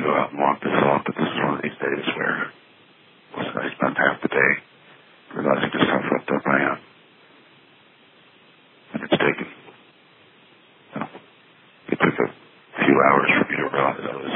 go out and walk this off, but this is one of these days where I spent half the day realizing just how fucked up I am. And it took a few hours for me to realize I was